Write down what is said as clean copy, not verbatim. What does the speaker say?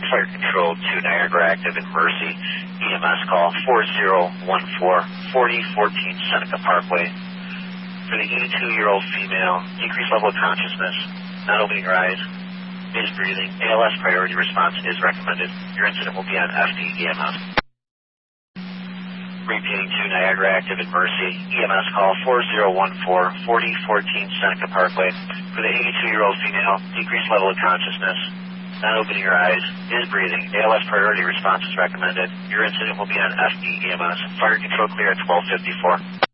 Fire Control 2 Niagara active in Mercy. EMS call 4014-4014 Seneca Parkway. For the 82-year-old female, decreased level of consciousness, not opening her eyes, is breathing. ALS priority response is recommended. Your incident will be on FD EMS. Repeating 2 Niagara active in Mercy. EMS call 4014-4014 Seneca Parkway. For the 82-year-old female, decreased level of consciousness, not opening her eyes, is breathing. ALS priority response is recommended. Your incident will be on FD EMS. Fire Control clear at 1254.